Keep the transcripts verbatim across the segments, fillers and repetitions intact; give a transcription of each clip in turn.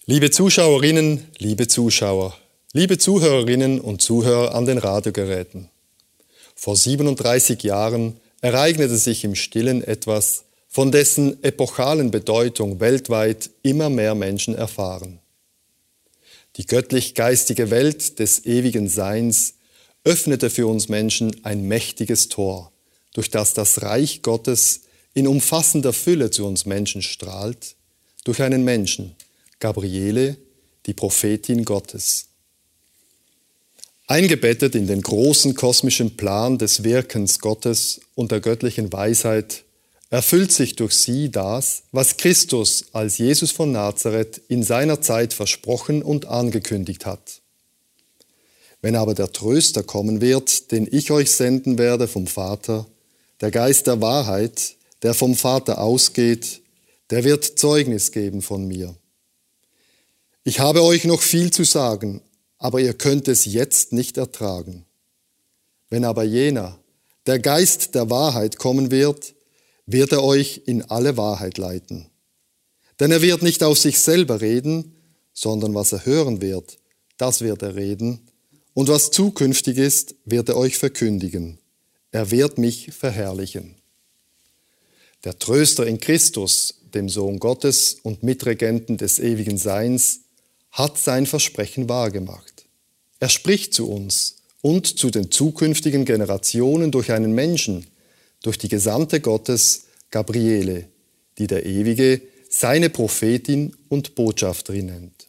Liebe Zuschauerinnen, liebe Zuschauer, liebe Zuhörerinnen und Zuhörer an den Radiogeräten. Vor siebenunddreißig Jahren ereignete sich im Stillen etwas, von dessen epochalen Bedeutung weltweit immer mehr Menschen erfahren. Die göttlich-geistige Welt des ewigen Seins öffnete für uns Menschen ein mächtiges Tor, durch das das Reich Gottes in umfassender Fülle zu uns Menschen strahlt, durch einen Menschen, Gabriele, die Prophetin Gottes. Eingebettet in den großen kosmischen Plan des Wirkens Gottes und der göttlichen Weisheit erfüllt sich durch sie das, was Christus als Jesus von Nazareth in seiner Zeit versprochen und angekündigt hat. Wenn aber der Tröster kommen wird, den ich euch senden werde vom Vater, der Geist der Wahrheit, der vom Vater ausgeht, der wird Zeugnis geben von mir. Ich habe euch noch viel zu sagen, aber ihr könnt es jetzt nicht ertragen. Wenn aber jener, der Geist der Wahrheit kommen wird, wird er euch in alle Wahrheit leiten. Denn er wird nicht auf sich selber reden, sondern was er hören wird, das wird er reden, und was zukünftig ist, wird er euch verkündigen. Er wird mich verherrlichen. Der Tröster in Christus, dem Sohn Gottes und Mitregenten des ewigen Seins, hat sein Versprechen wahrgemacht. Er spricht zu uns und zu den zukünftigen Generationen durch einen Menschen, durch die Gesandte Gottes, Gabriele, die der Ewige seine Prophetin und Botschafterin nennt.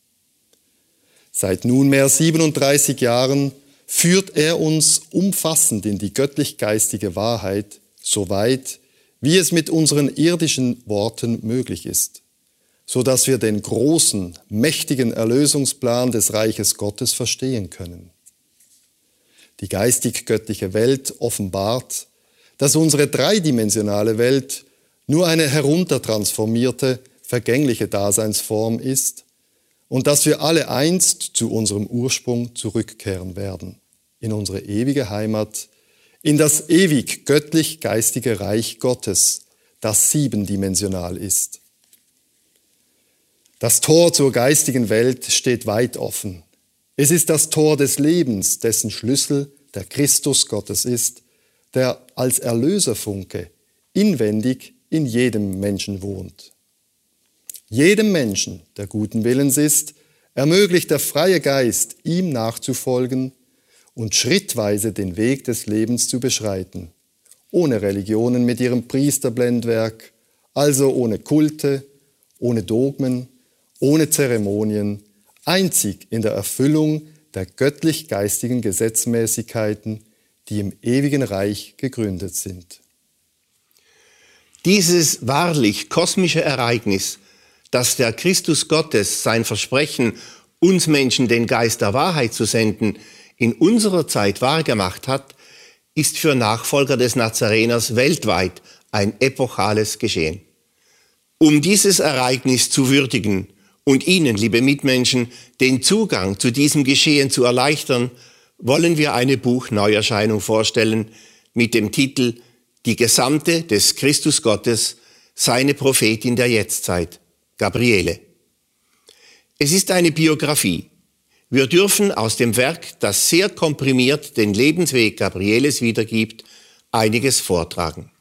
Seit nunmehr siebenunddreißig Jahren führt er uns umfassend in die göttlich-geistige Wahrheit, so weit, wie es mit unseren irdischen Worten möglich ist, so dass wir den großen, mächtigen Erlösungsplan des Reiches Gottes verstehen können. Die geistig-göttliche Welt offenbart, dass unsere dreidimensionale Welt nur eine heruntertransformierte, vergängliche Daseinsform ist und dass wir alle einst zu unserem Ursprung zurückkehren werden, in unsere ewige Heimat, in das ewig göttlich-geistige Reich Gottes, das siebendimensional ist. Das Tor zur geistigen Welt steht weit offen. Es ist das Tor des Lebens, dessen Schlüssel der Christus Gottes ist, der als Erlöserfunke inwendig in jedem Menschen wohnt. Jedem Menschen, der guten Willens ist, ermöglicht der freie Geist, ihm nachzufolgen und schrittweise den Weg des Lebens zu beschreiten, ohne Religionen mit ihrem Priesterblendwerk, also ohne Kulte, ohne Dogmen, ohne Zeremonien, einzig in der Erfüllung der göttlich-geistigen Gesetzmäßigkeiten, die im ewigen Reich gegründet sind. Dieses wahrlich kosmische Ereignis, dass der Christus Gottes sein Versprechen, uns Menschen den Geist der Wahrheit zu senden, in unserer Zeit wahrgemacht hat, ist für Nachfolger des Nazareners weltweit ein epochales Geschehen. Um dieses Ereignis zu würdigen und Ihnen, liebe Mitmenschen, den Zugang zu diesem Geschehen zu erleichtern, wollen wir eine Buchneuerscheinung vorstellen mit dem Titel Die Gesandte des Christus Gottes, seine Prophetin der Jetztzeit, Gabriele. Es ist eine Biografie. Wir dürfen aus dem Werk, das sehr komprimiert den Lebensweg Gabrieles wiedergibt, einiges vortragen.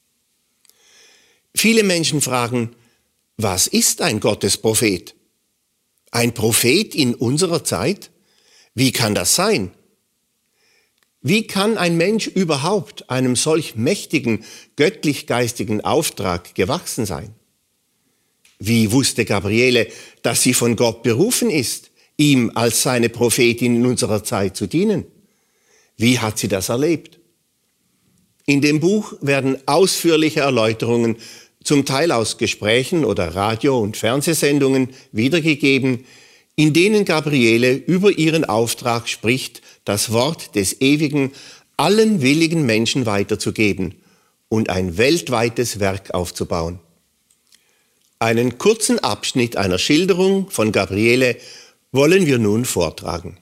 Viele Menschen fragen, was ist ein Gottesprophet? Ein Prophet in unserer Zeit? Wie kann das sein? Wie kann ein Mensch überhaupt einem solch mächtigen, göttlich-geistigen Auftrag gewachsen sein? Wie wusste Gabriele, dass sie von Gott berufen ist, ihm als seine Prophetin in unserer Zeit zu dienen? Wie hat sie das erlebt? In dem Buch werden ausführliche Erläuterungen, zum Teil aus Gesprächen oder Radio- und Fernsehsendungen wiedergegeben, in denen Gabriele über ihren Auftrag spricht, das Wort des Ewigen allen willigen Menschen weiterzugeben und ein weltweites Werk aufzubauen. Einen kurzen Abschnitt einer Schilderung von Gabriele wollen wir nun vortragen.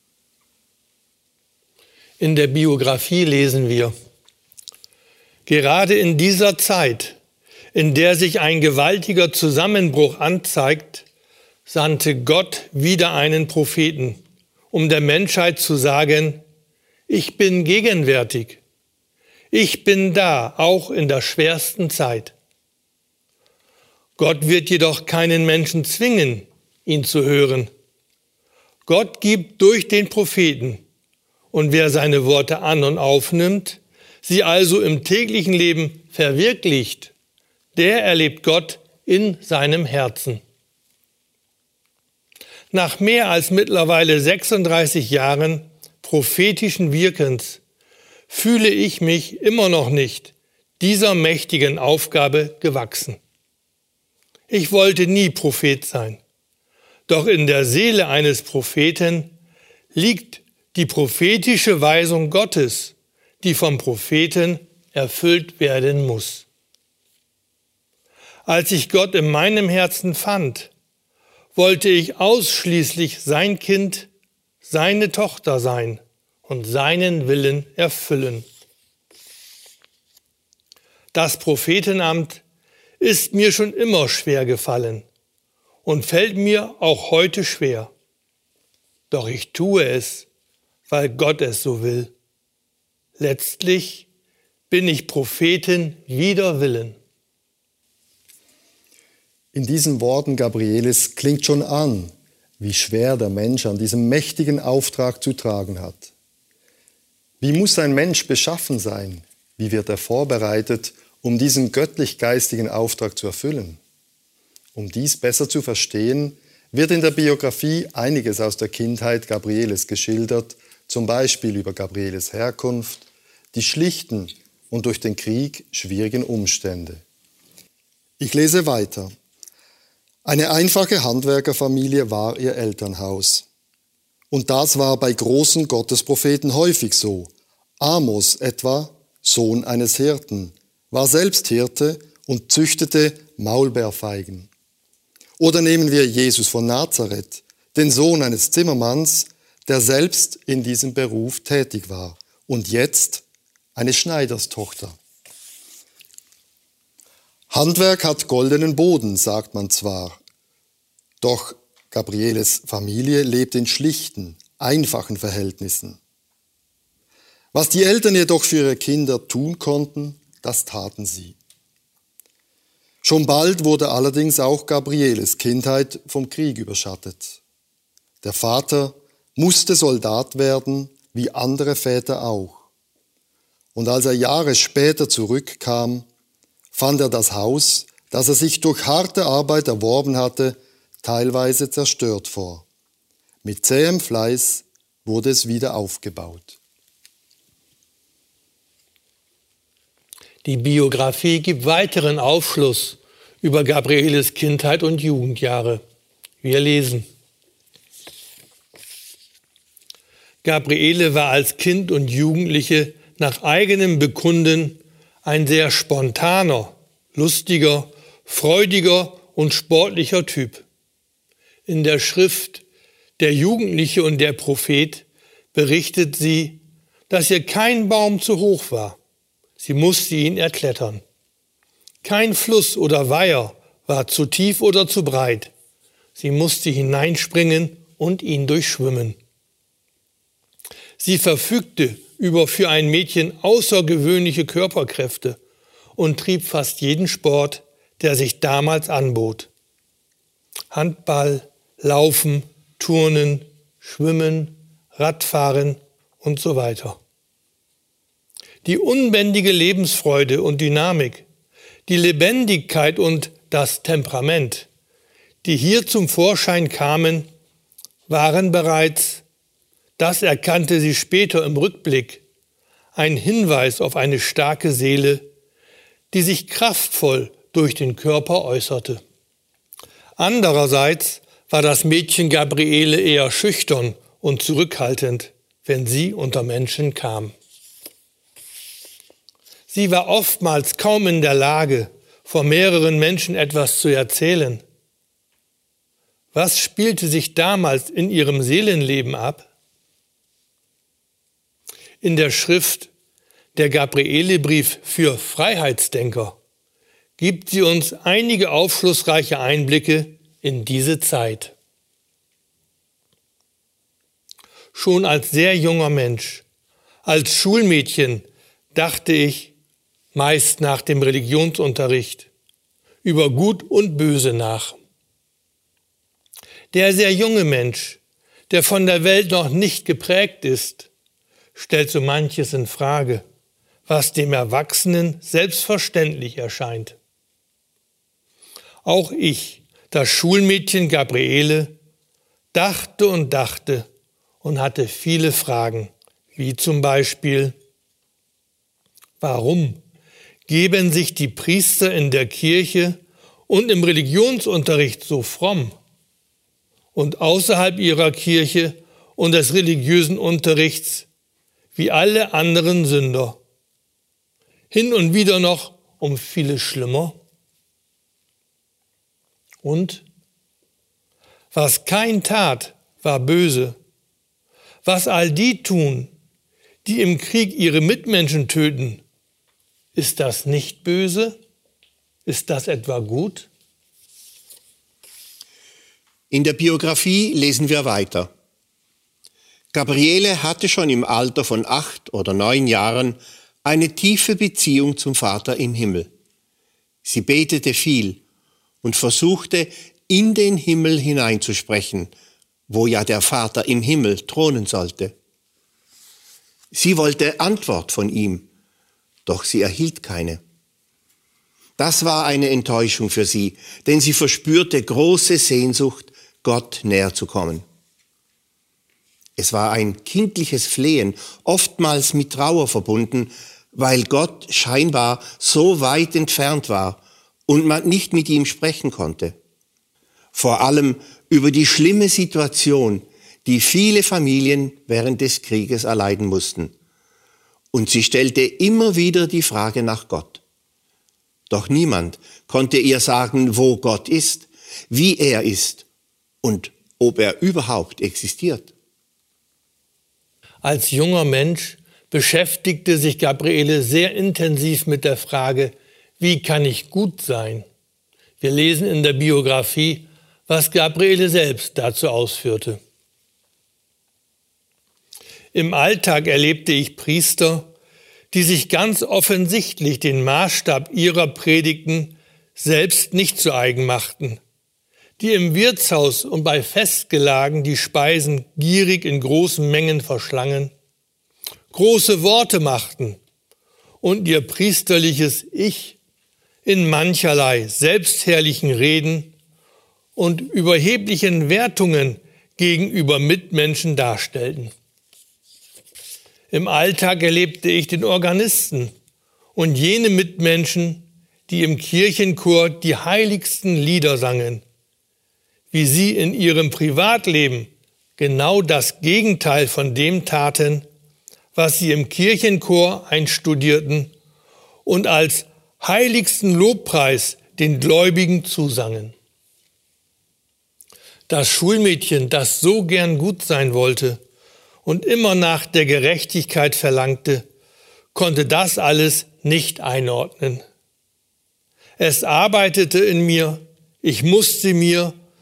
In der Biografie lesen wir: Gerade in dieser Zeit, in der sich ein gewaltiger Zusammenbruch anzeigt, sandte Gott wieder einen Propheten, um der Menschheit zu sagen, ich bin gegenwärtig. Ich bin da, auch in der schwersten Zeit. Gott wird jedoch keinen Menschen zwingen, ihn zu hören. Gott gibt durch den Propheten, und wer seine Worte an und aufnimmt, sie also im täglichen Leben verwirklicht, der erlebt Gott in seinem Herzen. Nach mehr als mittlerweile sechsunddreißig Jahren prophetischen Wirkens fühle ich mich immer noch nicht dieser mächtigen Aufgabe gewachsen. Ich wollte nie Prophet sein, doch in der Seele eines Propheten liegt die prophetische Weisung Gottes, die vom Propheten erfüllt werden muss. Als ich Gott in meinem Herzen fand, wollte ich ausschließlich sein Kind, seine Tochter sein und seinen Willen erfüllen. Das Prophetenamt ist mir schon immer schwer gefallen und fällt mir auch heute schwer. Doch ich tue es, weil Gott es so will. Letztlich bin ich Prophetin wider Willen. In diesen Worten Gabrieles klingt schon an, wie schwer der Mensch an diesem mächtigen Auftrag zu tragen hat. Wie muss ein Mensch beschaffen sein? Wie wird er vorbereitet, um diesen göttlich-geistigen Auftrag zu erfüllen? Um dies besser zu verstehen, wird in der Biografie einiges aus der Kindheit Gabrieles geschildert, zum Beispiel über Gabrieles Herkunft, die schlichten und durch den Krieg schwierigen Umstände. Ich lese weiter. Eine einfache Handwerkerfamilie war ihr Elternhaus. Und das war bei großen Gottespropheten häufig so. Amos etwa, Sohn eines Hirten, war selbst Hirte und züchtete Maulbeerfeigen. Oder nehmen wir Jesus von Nazareth, den Sohn eines Zimmermanns, der selbst in diesem Beruf tätig war und jetzt eine Schneiderstochter. Handwerk hat goldenen Boden, sagt man zwar, doch Gabrieles Familie lebt in schlichten, einfachen Verhältnissen. Was die Eltern jedoch für ihre Kinder tun konnten, das taten sie. Schon bald wurde allerdings auch Gabrieles Kindheit vom Krieg überschattet. Der Vater musste Soldat werden, wie andere Väter auch. Und als er Jahre später zurückkam, fand er das Haus, das er sich durch harte Arbeit erworben hatte, teilweise zerstört vor. Mit zähem Fleiß wurde es wieder aufgebaut. Die Biografie gibt weiteren Aufschluss über Gabrieles Kindheit und Jugendjahre. Wir lesen. Gabriele war als Kind und Jugendliche nach eigenem Bekunden ein sehr spontaner, lustiger, freudiger und sportlicher Typ. In der Schrift Der Jugendliche und der Prophet berichtet sie, dass ihr kein Baum zu hoch war. Sie musste ihn erklettern. Kein Fluss oder Weiher war zu tief oder zu breit. Sie musste hineinspringen und ihn durchschwimmen. Sie verfügte über für ein Mädchen außergewöhnliche Körperkräfte und trieb fast jeden Sport, der sich damals anbot. Handball, Laufen, Turnen, Schwimmen, Radfahren und so weiter. Die unbändige Lebensfreude und Dynamik, die Lebendigkeit und das Temperament, die hier zum Vorschein kamen, waren bereits, das erkannte sie später im Rückblick, ein Hinweis auf eine starke Seele, die sich kraftvoll durch den Körper äußerte. Andererseits war das Mädchen Gabriele eher schüchtern und zurückhaltend, wenn sie unter Menschen kam. Sie war oftmals kaum in der Lage, vor mehreren Menschen etwas zu erzählen. Was spielte sich damals in ihrem Seelenleben ab? In der Schrift Der Gabriele-Brief für Freiheitsdenker gibt sie uns einige aufschlussreiche Einblicke in diese Zeit. schon als sehr junger Mensch. Als Schulmädchen dachte ich, meist nach dem Religionsunterricht, über Gut und Böse nach. Der sehr junge Mensch, der von der Welt noch nicht geprägt ist, stellt so manches in Frage, was dem Erwachsenen selbstverständlich erscheint. Auch ich, das Schulmädchen Gabriele, dachte und dachte und hatte viele Fragen, wie zum Beispiel: Warum geben sich die Priester in der Kirche und im Religionsunterricht so fromm und außerhalb ihrer Kirche und des religiösen Unterrichts wie alle anderen Sünder? Hin und wieder noch um vieles schlimmer. Und was kein tat, war böse. Was all die tun, die im Krieg ihre Mitmenschen töten, ist das nicht böse? Ist das etwa gut? In der Biografie lesen wir weiter. Gabriele hatte schon im Alter von acht oder neun Jahren eine tiefe Beziehung zum Vater im Himmel. Sie betete viel und versuchte, in den Himmel hineinzusprechen, wo ja der Vater im Himmel thronen sollte. Sie wollte Antwort von ihm, doch sie erhielt keine. Das war eine Enttäuschung für sie, denn sie verspürte große Sehnsucht, Gott näher zu kommen. Es war ein kindliches Flehen, oftmals mit Trauer verbunden, weil Gott scheinbar so weit entfernt war und man nicht mit ihm sprechen konnte. Vor allem über die schlimme Situation, die viele Familien während des Krieges erleiden mussten. Und sie stellte immer wieder die Frage nach Gott. Doch niemand konnte ihr sagen, wo Gott ist, wie er ist und ob er überhaupt existiert. Als junger Mensch beschäftigte sich Gabriele sehr intensiv mit der Frage, wie kann ich gut sein? Wir lesen in der Biografie, was Gabriele selbst dazu ausführte. Im Alltag erlebte ich Priester, die sich ganz offensichtlich den Maßstab ihrer Predigten selbst nicht zu eigen machten, die im Wirtshaus und bei Festgelagen die Speisen gierig in großen Mengen verschlangen, große Worte machten und ihr priesterliches Ich in mancherlei selbstherrlichen Reden und überheblichen Wertungen gegenüber Mitmenschen darstellten. Im Alltag erlebte ich den Organisten und jene Mitmenschen, die im Kirchenchor die heiligsten Lieder sangen, wie sie in ihrem Privatleben genau das Gegenteil von dem taten, was sie im Kirchenchor einstudierten und als heiligsten Lobpreis den Gläubigen zusangen. Das Schulmädchen, das so gern gut sein wollte und immer nach der Gerechtigkeit verlangte, konnte das alles nicht einordnen. Es arbeitete in mir, ich musste mir